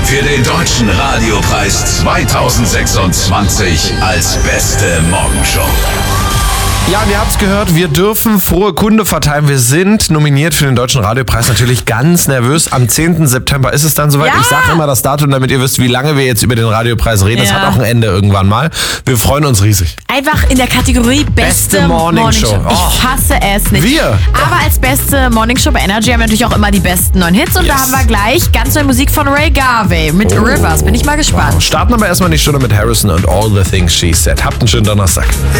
für den Deutschen Radiopreis 2026 als beste Morgenshow. Ja, und ihr habt's gehört, wir dürfen frohe Kunde verteilen. Wir sind nominiert für den Deutschen Radiopreis. Natürlich ganz nervös. Am 10. September ist es dann soweit. Ja. Ich sage immer das Datum, damit ihr wisst, wie lange wir jetzt über den Radiopreis reden. Es hat auch ein Ende irgendwann mal. Wir freuen uns riesig. Einfach in der Kategorie Beste Morning Show. Ich hasse es nicht. Wir? Aber als beste Morning Show bei Energy haben wir natürlich auch immer die besten neuen Hits. Und da haben wir gleich ganz neue Musik von Ray Garvey mit Rivers. Bin ich mal gespannt. Starten aber erstmal die Stunde mit Harrison und All the Things She Said. Habt einen schönen Donnerstag.